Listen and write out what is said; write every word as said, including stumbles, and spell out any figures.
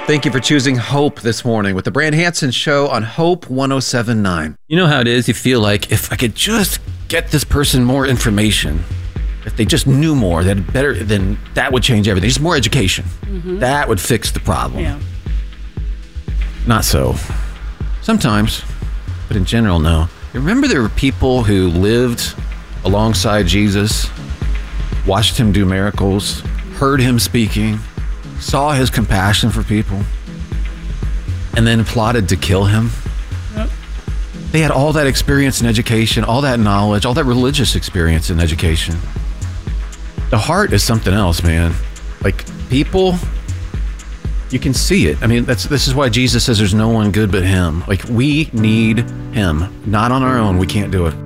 Thank you for choosing Hope this morning with the Brand Hansen Show on Hope one oh seven point nine. You know how it is? You feel like if I could just get this person more information, if they just knew more, that better, then that would change everything. Just more education. Mm-hmm. That would fix the problem. Yeah. Not so. Sometimes, but in general, no. You remember there were people who lived alongside Jesus, watched him do miracles, heard him speaking, saw his compassion for people, and then plotted to kill him. Yep. They had all that experience in education, all that knowledge, all that religious experience in education. The heart is something else, man. Like, people, you can see it. I mean, that's this is why Jesus says there's no one good but him. Like, we need him. Not on our own. We can't do it.